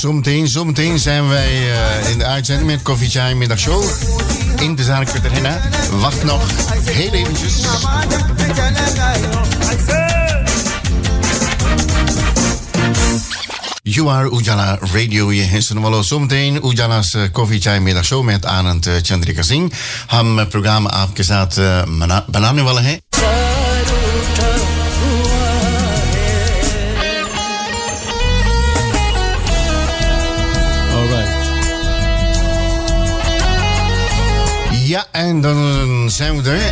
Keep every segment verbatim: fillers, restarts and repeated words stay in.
Zometeen, zometeen zijn wij uh, in de uitzending met Koffie Chai Middagshow. In de zaak Katarina. Wacht nog heel eventjes. You are Ujala Radio. Je is er zometeen Ujala's uh, Koffie Chai Middagshow met Anand uh, Chandrika Singh. हम प्रोग्राम आपके साथ uh, बनाने वाले हैं. Ja, en dan zijn we er.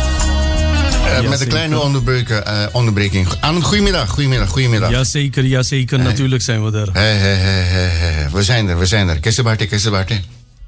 Uh, ja, met een kleine onderbreken, uh, onderbreking. Aan goedemiddag, goedemiddag, goedemiddag. Jazeker, jazeker. Hey. Natuurlijk zijn we er. Hey, hey, hey, hey, hey. We zijn er, we zijn er. Kessebarte, kessebarte.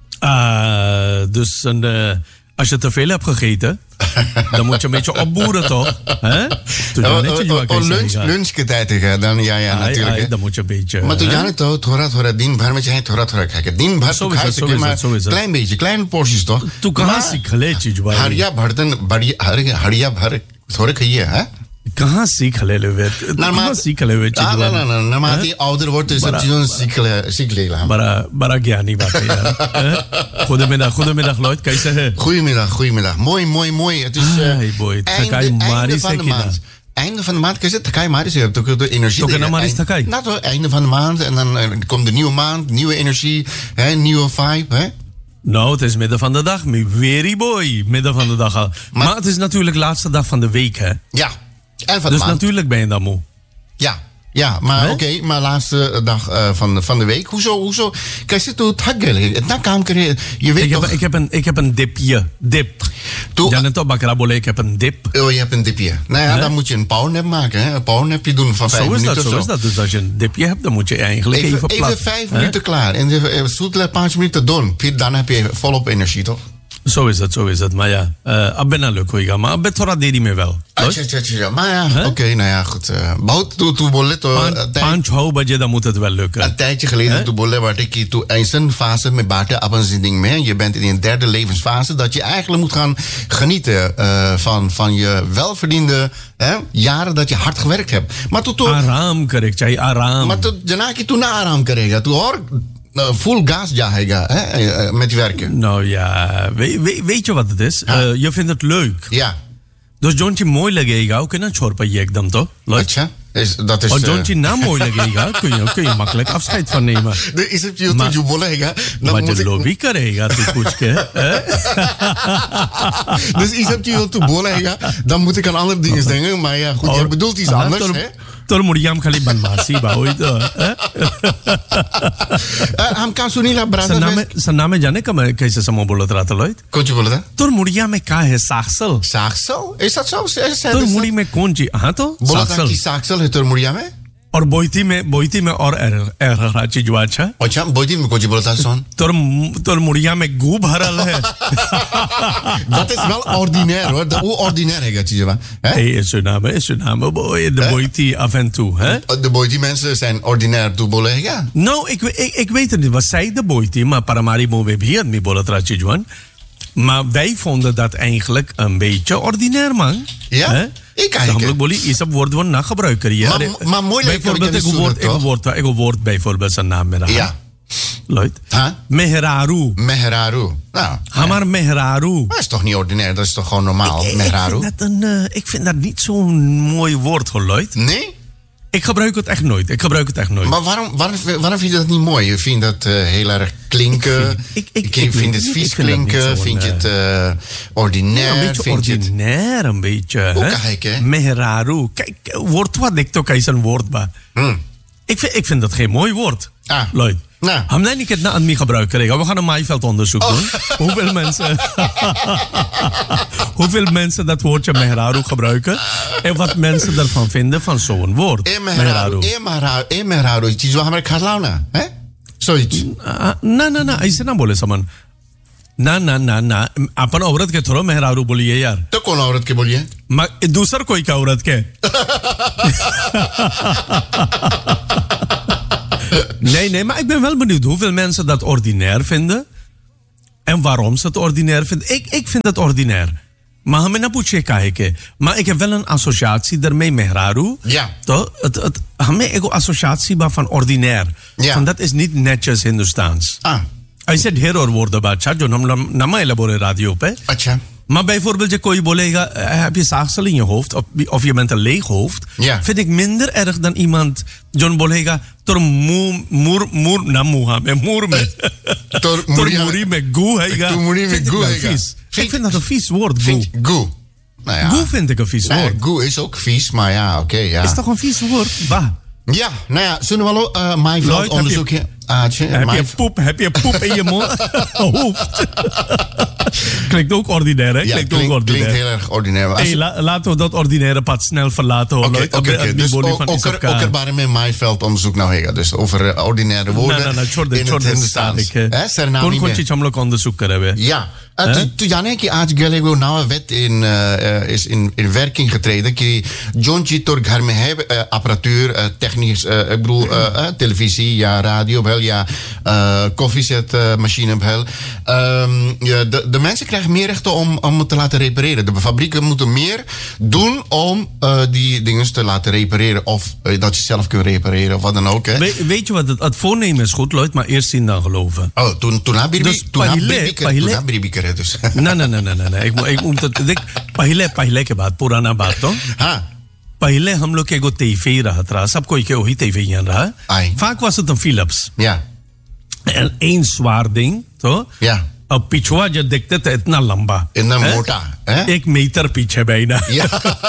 Uh, dus een, uh, als je te veel hebt gegeten, dan moet je een beetje opboeren, toch? Hè? Oh, lunch, lunchtijd dan ja, ja, natuurlijk. Ai, dan moet je een beetje. Maar toen jij toch, thorat, thorat, din bhar met je thorat, thorat kijken. Din bhar, zo is het, zo is het, zo is het. Klein beetje, kleine porties toch? Toen kan ik geleden, je Haria bhartan, haria bhar, thorat khiye, hè? कहाँ सीख ले ले वे कहाँ सीख ले वे चीज़ ना ना ना ना माती ouder wordt is dat je सीख ले सीख ले ला बड़ा बड़ा ज्ञानी बात है यार goedemiddag goedemiddag Lloyd कैसे है goedemiddag goedemiddag mooi mooi mooi het is einde van de maand einde van de maand is het Takai Maris je hebt ook de energie toch een Maris Takai nou toch einde van de maand en dan komt de nieuwe maand nieuwe energie hè nieuwe vibe hè. Nou, het is midden van de dag. Very boy. Midden van de dag al. Maar, maar het is natuurlijk de laatste dag van de week, hè? Ja. En van dus maand. Natuurlijk ben je dan moe. Ja. Ja, maar oké, okay, maar laatste dag uh, van, van de week. Hoezo, hoezo? Kijk, zit hoe het je weet ik toch... Heb, ik, heb een, ik heb een dipje. Dip. Toe... Ja, net op Bakrabole, ik heb een dip. Oh, je hebt een dipje. Nou ja, He? dan moet je een powernap maken. Hè? Een powernapje doen van vijf zo is minuten dat, zo. Is dat. Dus als je een dipje hebt, dan moet je eigenlijk even, even plat. Even vijf He? minuten klaar. En even zoetele vijf minuten doen. Dan heb je volop energie, toch? Zo is het, zo is het. Maar ja, अब बिना लो कोई काम अब थोड़ा देरी में wel. अच्छा अच्छा अच्छा maar ja, oké, okay, nou ja, goed. बहुत तू तू बोले तो पाँच छह बजे dan moet het wel lukken. Een tijdje geleden toen बोले बाटे कि तू ऐसन fase met baten op een zinding mee. Je bent in een derde levensfase dat je eigenlijk moet gaan genieten uh, van van je welverdiende hè, jaren dat je hard gewerkt hebt. Maar toen toen आराम करे चाहिए आराम. Maar toen जना कि तू ना आराम करेगा तू और full gas jaayega hè, met werken. Nou ja, weet, weet, weet je wat het is? Ja. Uh, je vindt het leuk. Ja. Dus Jontje mooi लगेगा, kun je een छोड़ पाइए एकदम तो. अच्छा. Is, dat is, Als Jontje uh... na mooi लगेगा, kun je, kun je makkelijk afscheid van nemen. De is het je maar, je bolega. Maar je lobby करेगा तू कुछ के. Dus is het je te bolega, dan moet ik aan andere dingen denken. Maar ja, goed, je bedoelt iets anders, hè? तोर मुड़िया में खाली बनवासी बाहुई तो हम का सुनीला ब्रादर सन्ना में सन्ना में जाने का मैं कैसे समो बोलत रहा था लोहित कौन सी बोला था तोर मुड़िया में का है साक्सल साक्सल ऐसा सब तोर मुड़ी में कौन चीज हाँ तो बोला था कि साक्सल है तोर मुड़िया में और बोईती में बोईती में और एर चीज अच्छा अच्छा बोईती में कौन सी बोला था सोन तोर तोर मुड़िया में गू भरल है dat is wel ordinair hoor hoe ordinair है क्या चीज़ है hey is je naam is je naam boy de boईती af en toe hè de boईती mensen zijn ordinair toe bolega nou ik ik ik weet het niet wat zei de boईती maar paramari mo भी आदमी बोला था चीज़ maar wij vonden dat eigenlijk een beetje ordinair man ja hè? Ik eigenlijk. Dan moet ik je सब woord worden nagebruiken hier. Maar, maar moeilijk bijvoorbeeld ik woord ik woord ik woord bijvoorbeeld zijn naam met ja. Lloyd. Huh? Mehraru. Mehraru. Nou. Hamar Mehraru. Dat is toch niet ordinair, dat is toch gewoon normaal. Ik, Mehraru. Ik vind dat een uh, ik vind dat niet zo'n mooi woord hoor, Lloyd. Nee? Ik gebruik het echt nooit. Ik gebruik het echt nooit. Maar waarom, waarom, waarom vind je dat niet mooi? Je vindt dat uh, heel erg klinken. Ik vind, ik, ik, ik, ik vind het vies klinken. Vind je het uh, ordinair? Ja, een beetje vind ordinair, het... een beetje. Hoe kijk, hè? Mehraru. Kijk, woord wat ik toch is een woord bij. Hmm. Ik, vind, ik vind dat geen mooi woord. Ah. Lloyd. Nou. Ham nee, ik het na aan mij gebruiken. We gaan een maaiveldonderzoek oh. doen. Hoeveel mensen... hoeveel mensen dat woordje Mehraru gebruiken. En wat mensen ervan vinden van zo'n woord. E Mehraru. E Mehraru. Het is wel maar kharlauna. Hè? Zoiets. Na, na, na. ऐसे ना बोले समन. ना ना ना ना अपन औरत के थोड़ा मेहरारू बोलिए यार तो कौन औरत के बोलिए दूसर कोई का औरत के nee, nee, maar ik ben wel benieuwd hoeveel mensen dat ordinair vinden. En waarom ze het ordinair vinden. Ik, ik vind het ordinair. Maar hame na puche kaheke. Maar ik heb wel een associatie ermee met Mehraru. Ja. Toch? Het, het, hame ego associatie maar van ordinair. Ja. Van dat is niet netjes Hindoestaans. Ah, Hij zegt herorwoorden bacha, jo nam nam nama elabore radio pe. atcha. Maar bijvoorbeeld, je kon je bolega, eh, heb je zaagsel in je hoofd, of, of je bent een leeg hoofd, Ja. vind ik minder erg dan iemand, John Bolega, tor moer, moer, moer, na moer, met moer me. Tor Tor moerie- moerie met goe, hega. Tor moerie met Vind ik goe, wel hega. vies. Vind- Ik vind dat een vies woord, goe. Vind goe. Nou ja. Goe vind ik een vies Nou ja, woord. goe is ook vies, maar ja, oké, ja. Is toch een vies woord? Bah. Ja, nou ja, zullen we wel uh, mijn Lloyd, heb onderzoekje... Aatje, Heb je, mijn- poep, heb je poep in je mond? hoofd? Klinkt ook ordinair, hè? Ja, Klinkt klinkt, ook ordinair. klinkt heel erg ordinair. maar als- Hey, la- laten we dat ordinaire pad snel verlaten. hoor, Oké, Lloyd. oké, Op- oké. op Dus niveau ook van ook er Isabka. ook er maar met mijn veldonderzoek nou hega. Dus over uh, ordinaire woorden Nee, nee, nee, छोड़ दे, in छोड़ het दे, Hindoestaans. staat ik, Hè, Suriname कौन niet कौन meer. चीज हम लोग onderzoek करें हुए Ja. Uh, Hè? tu- tu जाने कि आज गले वो नवा wet in uh, uh, is in, in werking getreden कि जोन चीज तोर घर में है uh, apparatuur, uh, technisch, uh, ik bedoel uh, uh, televisie, ja, radio, bel, ja, uh, koffiezetmachine, bel. Um, ja, de, de mensen krijgen meer rechten om, om het te laten repareren. De fabrieken moeten meer doen om uh, die dingen te laten repareren. Of uh, dat je zelf kunt repareren of wat dan ook. Hè. We- weet je wat, het, het voornemen is goed, Lloyd, maar eerst zien dan geloven. Oh, toen, toen heb je Dus पहले- पहले- dus. Nee, nee, nee, nee, nee, nee. Ik, moet- ik moet het, देख पहले पहले के बाद पुराना बात तो Ha. पहले हम लोग के एगो टीवी रहा था सब कोई के वही टीवी यहाँ रहा Ai. vaak was het een Philips Ja. en één zwaar ding तो Ja. अब पिछुआ जब देखते थे इतना लंबा इतना हैं? मोटा, हैं? एक मीटर पीछे bijna Ja.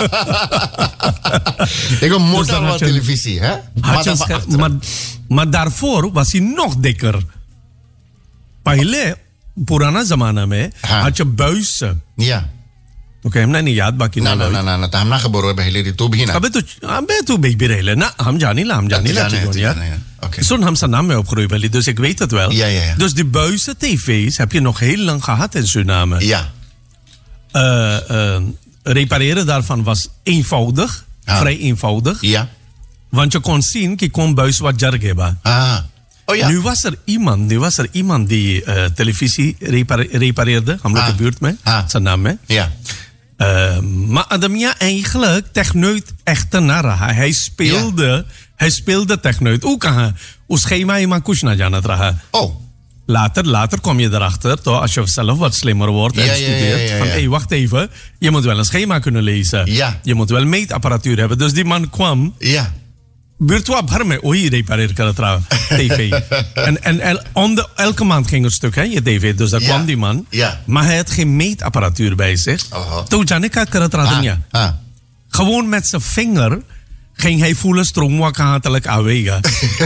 Ik heb motor dan van had je- televisie, hè? Had je een dan van scher- achteren. maar, maar daarvoor was hij nog dikker. पहले पुराना जमाना में हाँ. had je buizen. Ja. Okay हमने नहीं याद बाकी Na, ना na, na, na, na. हम ना खबर हो पहले दी तो भी ना. अबे तो अबे तो बेबी रहे ना हम जानी ला हम जानी ला जाने, चिकन जाने, ja. ja. Oké. Zo'n Hamster naam mee opgegroeid Belly, dus ik weet het wel. Ja, ja, ja. Dus die buizen tv's heb je nog heel lang gehad in Suriname. Ja. Eh, eh, repareren daarvan was eenvoudig, Ah. vrij eenvoudig. Ja. Want je kon zien, je kon buis wat jar hebben. Ah. Oh ja. Nu was er iemand, nu was er iemand die eh, televisie repare- repareerde. Ham Ah. de buurt mee. Ah. Zijn naam mee. Ja. Uh, maar Adamia eigenlijk techneut echte nara. Hij speelde, hij speelde techneut. Ook aan hoe schema je maar kushna jana raha. Oh. Later, later kom je erachter, toch, als je zelf wat slimmer wordt en Ja, ja, ja, studeert. ja, ja. Van, hé, hey, wacht even. Je moet wel een schema kunnen lezen. Ja. Je moet wel meetapparatuur hebben. Dus die man kwam. Ja. Buurtwa भर में वही repareer करत रहा tv. en en el, om de, elke maand ging er stuk, hè, je tv. Dus daar Ja. kwam die man. Ja. Maar hij had geen meetapparatuur bij zich. Aha. Toen Janika करत रहा Ah. दुनिया. Ah. Gewoon met zijn vinger ging hij voelen stroomwakhatelijk aanwegen.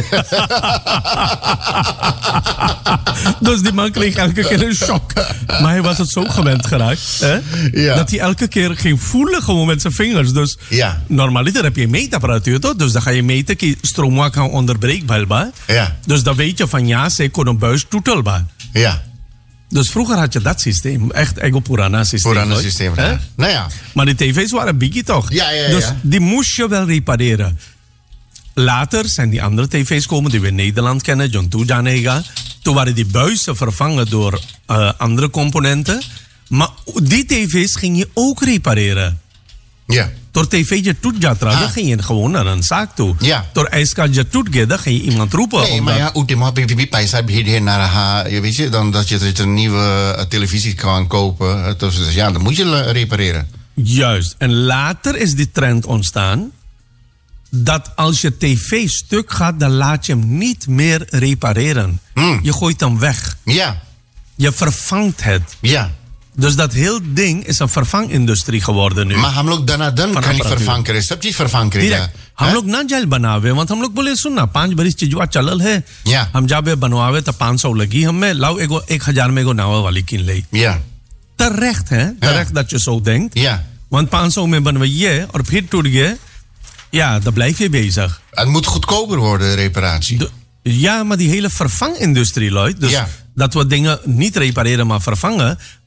Dus die man kreeg elke keer een shock. Maar hij was het zo gewend geraakt. Hè? Ja. Dat hij elke keer ging voelen gewoon met zijn vingers. Dus Ja. normaliter heb je een meetapparatuur toch? Dus dan ga je meten dat stroomwak kan onderbreekbaar. Ja. Dus dan weet je van ja, ze kon een buis toetelbaar. Ja. Dus vroeger had je dat systeem. Echt Ego Purana systeem. Voor een hoor. systeem. Hè? Ja. Nou ja. Maar die tv's waren biggie toch? Ja, ja, ja. Dus die moest je wel repareren. Later zijn die andere tv's komen die we in Nederland kennen, John Toejanega. Toen waren die buizen vervangen door uh, andere componenten. Maar die tv's ging je ook repareren. Ja. Door tv'tje toetjatra, Ah. dan ging je gewoon naar een zaak toe. Ja. Door ijskatje toetje, dan ging je iemand roepen. Nee, omdat- maar ja, ultima pipi paisa hierheen naar haar. Je weet je, dan dat je dat je een nieuwe uh, televisie kan kopen. Dus, dus ja, dan moet je uh, repareren. Juist. En later is die trend ontstaan dat als je tv stuk gaat, dan laat je hem niet meer repareren. Hmm. Je gooit hem weg. Ja. Je vervangt het. Ja. Dus dat heel ding is een vervangindustrie geworden nu. Maar हम लोग दनादन Van kan niet apparatuur. vervangen करें सब चीज vervangen करें Direct. हम लोग ना जेल बनावे want हम लोग बोले सुनना पांच बरिस चीजवा चलल है Yeah. हम जाबे बनवावे तो पाँच सौ लगी हमें लाओ एगो एक हजार में एगो नावा वाली किन ले Ja. terecht hè terecht dat je zo denkt Ja. want पाँच सौ में बनवाइए और फिर टूट गए ja dan blijf je bezig. Het moet goedkoper worden, de reparatie. De- ja, maar die hele vervangindustrie, Lloyd. Dus Ja. dat we dingen niet repareren, maar vervangen.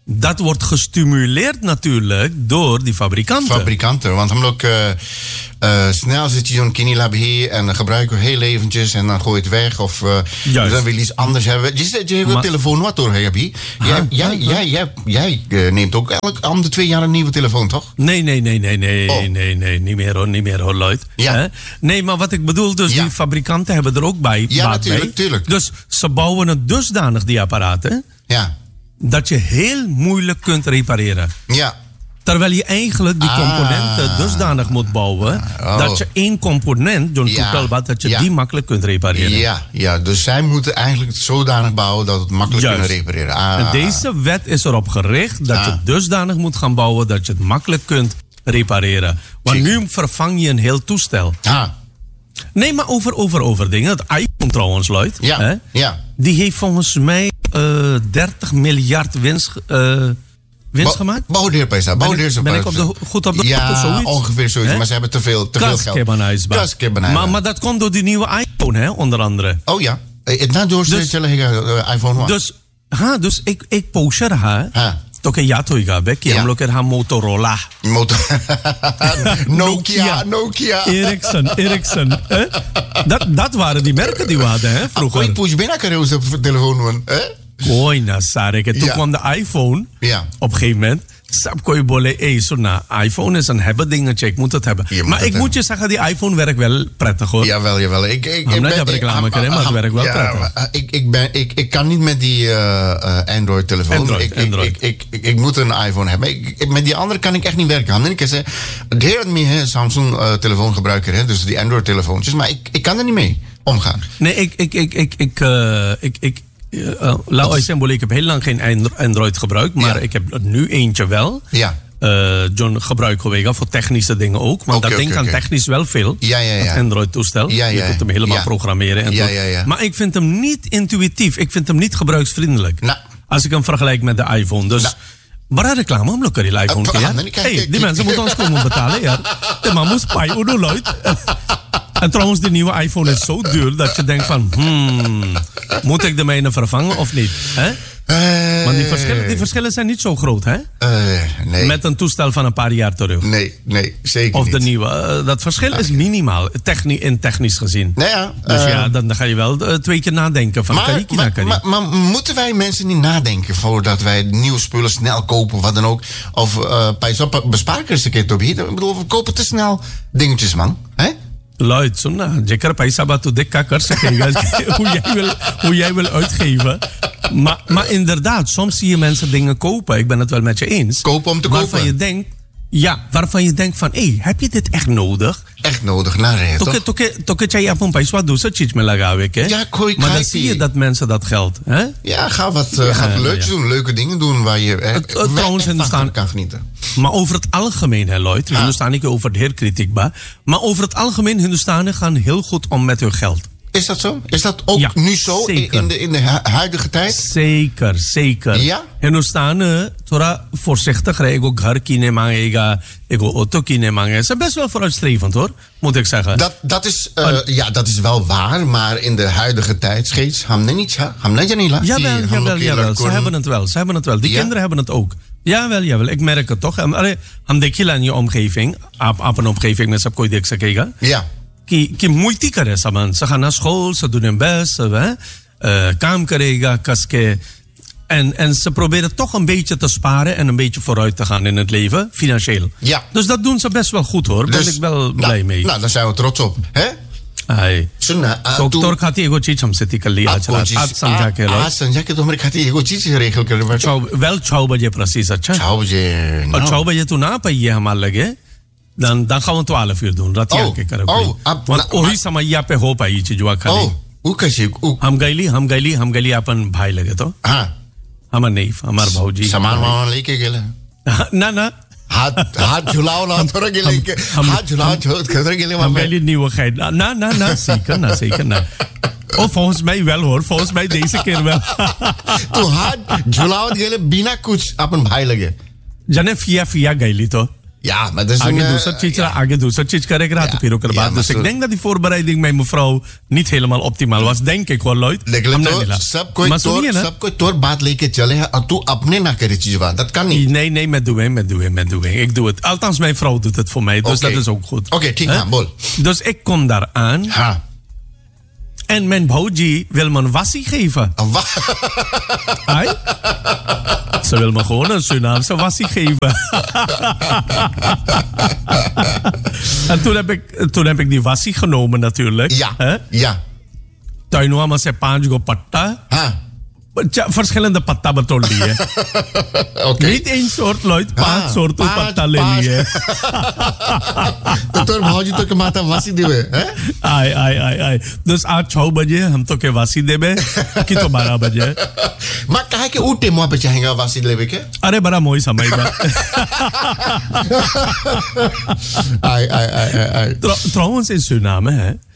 dat wordt gestimuleerd natuurlijk door die fabrikanten. Fabrikanten, want hem ook uh, uh, snel zit je zo'n kinilabie en dan gebruiken we heel eventjes en dan gooi je het weg of uh, dan wil je iets anders hebben. Je zegt, je hebt een telefoon wat door, heb je? Jij, jij, jij, jij, jij uh, neemt ook elk om de twee jaar een nieuwe telefoon, toch? Nee, nee, nee, nee, nee, oh. nee, nee, niet meer hoor, niet meer hoor, Lloyd. Ja. Hè? Nee, maar wat ik bedoel, dus ja. die fabrikanten hebben er ook bij. Ja, natuurlijk, tuurlijk. Dus ze bouwen het dusdanig, die apparaten. Ja. Dat je heel moeilijk kunt repareren. Ja. Terwijl je eigenlijk die componenten ah. dusdanig moet bouwen... Oh. dat je één component, John ja. Toetelbad, dat je ja. die makkelijk kunt repareren. Ja, ja, dus zij moeten eigenlijk het zodanig bouwen dat het makkelijk Juist. kunnen repareren. Ah. En deze wet is erop gericht dat ah. je dusdanig moet gaan bouwen... dat je het makkelijk kunt repareren. Want Chick. nu vervang je een heel toestel. Ah. Nee, maar over, over, over dingen. Het iPhone trouwens, Lloyd. Ja, hè? ja. Die heeft volgens mij uh, dertig miljard winst, uh, winst ba- gemaakt. Bouwdeer bij Ben, ben, ik, ben ik op de, goed op de ja, of zoiets? ongeveer zoiets. Hè? Maar ze hebben te veel, te veel geld. Maar, maar dat komt door die nieuwe iPhone, hè, onder andere. Oh ja. Het na door dus, uh, iPhone one. Dus, ha, dus ik, ik poster ha. ha. Toke ja toiga be ki hum log er ha Motorola. Motor- Nokia, Nokia. Ericsson, Ericsson. Eh? Dat, dat waren die merken die we hadden, hè, vroeger. Ik push binnen kan op de telefoon, man. Kooi na Sarek. Toen ja. kwam de iPhone. Ja. Op een gegeven moment. Sap kooi bolle, eh, zo na. iPhone is een hebben dingetje. Ik moet het hebben. Je maar ik hebben. moet je zeggen, die iPhone werkt wel prettig, hoor. Jawel, jawel. Ik, ik, ik ben, ik reclame kunnen, maar het werkt wel ja, prettig. Maar, ik, ik, ben, ik, ik kan niet met die uh, uh, Android-telefoon. Android, ik, Android. Ik, ik, ik, ik moet een iPhone hebben. Ik, ik, met die andere kan ik echt niet werken. Dan ik zeg, de hele meer Samsung-telefoon uh, gebruiker, hè, dus die Android-telefoontjes. Maar ik, ik kan er niet mee omgaan. Nee, ik, ik, ik, ik, ik, uh, ik, ik uh, laat is... ik heb heel lang geen Android gebruikt, maar ja. ik heb er nu eentje wel. Ja. Uh, John gebruik gewoon voor technische dingen ook. Want okay, dat ding okay, kan okay. technisch wel veel. Ja, ja, ja. Het Android-toestel. Ja, ja, je kunt hem helemaal ja. programmeren. En ja, ja, ja. Maar ik vind hem niet intuïtief. Ik vind hem niet gebruiksvriendelijk. Nou. Als ik hem vergelijk met de iPhone. Dus... Nou. Waar had reclame om die iPhone? Uh, ja? Hey, die mensen moeten ons komen betalen. Ja. De man moet spijt, hoe nooit. En trouwens, die nieuwe iPhone is zo duur dat je denkt van... Hmm, moet ik de mijne vervangen of niet? Hè? Uh, maar die verschillen, die verschillen zijn niet zo groot, hè? Uh, nee. Met een toestel van een paar jaar terug. Nee, nee, zeker of niet. Of de nieuwe. Uh, dat verschil okay. is minimaal, techni- in technisch gezien. Nou ja, dus uh, ja, dan, dan ga je wel uh, twee keer nadenken van maar, maar, maar, maar moeten wij mensen niet nadenken voordat wij nieuwe spullen snel kopen, wat dan ook? Of uh, bespaar ik eens een keer, Toby. Ik bedoel, we kopen te snel dingetjes, man. Hè? Lloyd, zo na. Jeker paisa batu dekka kar sakega. Hoe jij wil, hoe jij wil uitgeven. Maar, maar inderdaad, soms zie je mensen dingen kopen. Ik ben het wel met je eens. Kopen om te waarvan kopen. Je denkt, ja, waarvan je denkt van, hé, hey, heb je dit echt nodig? Echt nodig, naar het, toch? Toke chai apon paisa doe sa chich me lagawe, hè? Ja, kooi maar dan zie je dat mensen dat geld, hè? Ja, ga wat uh, ja, ga leuks ja. doen, leuke dingen doen waar je echt, het, het, trouwens, echt van kan genieten. Maar over het algemeen, hè, Lloyd, ja. Hindustani over het heer kritiekbaar. Maar over het algemeen, Hindustanen gaan heel goed om met hun geld. Is dat zo? Is dat ook ja, nu zo in de, in de huidige tijd? Zeker, zeker. Ja? Hindustanen, thora voorzichtig, ego ghar kine mangega, ego auto kine mangega. Ze zijn best wel vooruitstrevend, hoor, moet ik zeggen. Dat, dat, is, uh, uh, ja, dat is wel waar, maar in de huidige tijd steeds, hamnenitja, hamnenjanila. Jawel, jawel, jawel. Ze hebben het wel, ze hebben het wel. Die ja? kinderen hebben het ook. Jawel, jawel. Ik merk het toch. Hamdekila in je omgeving, op een omgeving met Sapkoi Deksakega. Ja. Ki, ki moeite kare saman. Ze gaan naar school, ze doen hun best, ze uh, kaam karega, kaske. En, en ze proberen toch een beetje te sparen en een beetje vooruit te gaan in het leven, financieel. Ja. Dus dat doen ze best wel goed, hoor. Daar dus, ben ik wel blij nou, mee. Nou, daar zijn we trots op, hè? Ai. Sunna, dokter khati ego चीज हमसे ती कर लिया चला आज समझा के लो आज समझा के तुम्हारे खाती एगो चीज रेखल कर बैठो वेल छह बजे precies अच्छा छह बजे और छह बजे तू ना पाइए हमारे लगे dan dan gaan we twaalf uur doen रात oh, के करे oh, want वही समय यहाँ पे हो पाई चीजवा खाली oh वो कैसे हम गईली हम गईली हम गईली अपन भाई लगे तो हाँ हमार नहीं हमार भाऊजी सामान वामान लेके गेले ना ना हाथ हाथ झुलाओ ना थोड़ा गेले हाथ झुलाओ थोड़ा गेले हम गईली niet we gaan na na na zeker na zeker na oh volgens mij wel hoor volgens mij deze keer wel तू हाथ झुलाओ गेले बिना कुछ अपन भाई लगे जाने फिया फिया गईली तो Ja, maar dat is Agen een... doet dat iets, agen doet dat iets krijg Ja. ik Piro Ja, Kerbaat. maar Dus ik zo- denk dat die voorbereiding met mevrouw niet helemaal optimaal was. Denk ik wel, Lloyd. लेकिन Alhamdulillah. तो सब कोई Maar zo तोर niet, hè? सब कोई तोर बात लेके चले हैं और तू अपने ना करे चीज बात dat kan niet. Nee, nee, met doen, met doen, met doen. Ik doe het. Althans, mijn vrouw doet het voor mij, dus Oké. dat is ook goed. Oké, ठीक Hè? है बोल. Dus ik kom daar aan हाँ. en mijn bouwji wil me een wassie geven. अब वाह. Ai? Ze wil me gewoon een Surinaamse wassie geven. En toen heb, ik, toen heb ik die wassie genomen natuurlijk. Ja. Hè? Ja. Tuinua maar se panjo patta. हाँ. Tja, verschillende patta beton hè. Okay. Niet één soort, Lloyd. Paat हाँ, soorten पाँच- patta le पाँच- लिए. तो तोर भाजी तो के माता वासी देवे हैं? आय आय आय आय dus आज छह बजे हम तो के वासी देबे कि तो बारह बजे मां कहे कि ऊटे मुआ पे चाहेगा वासी लेवे के? अरे बड़ा मोई समय बा Ai ai ai ai ai. Trouw- trouwens in Suriname hè